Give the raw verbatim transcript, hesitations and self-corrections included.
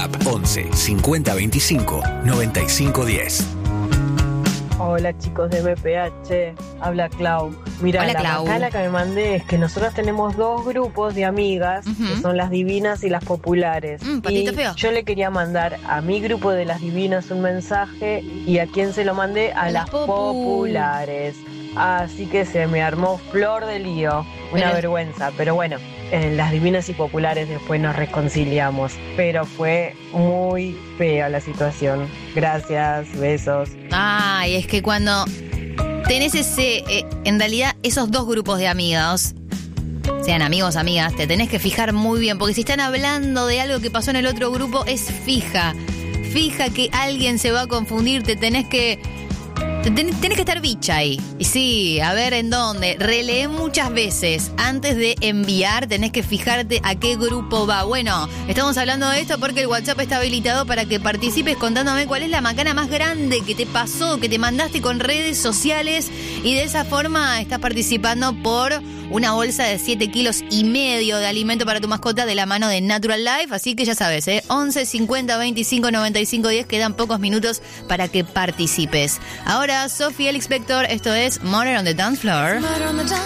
WhatsApp once cincuenta veinticinco noventa y cinco diez. Hola chicos de B P H, habla Clau. Mira, Hola, la Clau. macana que me mandé es que nosotros tenemos dos grupos de amigas, Ujú. que son las divinas y las populares. Mm, patito y feo. yo le quería mandar a mi grupo de las divinas un mensaje, y a quién se lo mandé, a, A las las popu. populares. Así que se me armó flor de lío, una Pero- vergüenza, pero bueno. En las divinas y populares después nos reconciliamos, pero fue muy fea la situación. Gracias, besos. Ay, es que cuando tenés ese, eh, en realidad, esos dos grupos de amigos, sean amigos o amigas, te tenés que fijar muy bien, porque si están hablando de algo que pasó en el otro grupo, es fija. Fija que alguien se va a confundir, te tenés que... Ten- Tenés que estar bicha ahí. Y sí, a ver en dónde. Relee muchas veces. Antes de enviar, tenés que fijarte a qué grupo va. Bueno, estamos hablando de esto porque el WhatsApp está habilitado para que participes contándome cuál es la macana más grande que te pasó, que te mandaste con redes sociales. Y de esa forma estás participando por una bolsa de siete kilos y medio de alimento para tu mascota de la mano de Natural Life. Así que ya sabes, ¿eh? once cincuenta veinticinco noventa y cinco diez. Quedan pocos minutos para que participes. Ahora, Sofía el Inspector, esto es Murder on the Dance Floor.